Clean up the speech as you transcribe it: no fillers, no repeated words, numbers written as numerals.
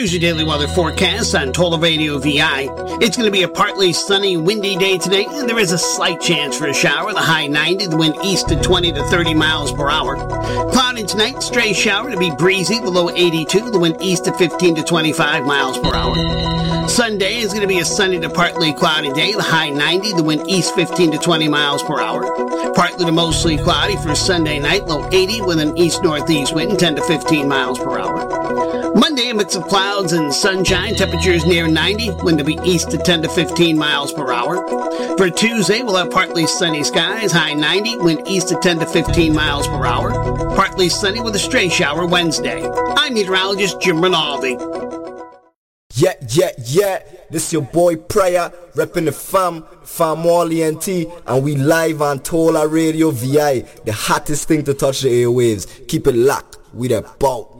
Here's your daily weather forecast on Total Radio VI. It's going to be a partly sunny, windy day today, and there is a slight chance for a shower. The high 90, the wind east to 20 to 30 miles per hour. Cloudy tonight, stray shower to be breezy, the low 82, the wind east to 15 to 25 miles per hour. Sunday is going to be a sunny to partly cloudy day, the high 90, the wind east 15 to 20 miles per hour. Partly to mostly cloudy for Sunday night, low 80 with an east-northeast wind 10 to 15 miles per hour. Monday, a mix of clouds and sunshine, temperatures near 90, wind to be east to 10 to 15 miles per hour. For Tuesday, we'll have partly sunny skies, high 90, wind east to 10 to 15 miles per hour. Partly sunny with a stray shower Wednesday. I'm meteorologist Jim Rinaldi. Yeah. This your boy Pryor, repping the Fam Wally NT, and we live on Tola Radio VI, the hottest thing to touch the airwaves. Keep it locked. We that boat.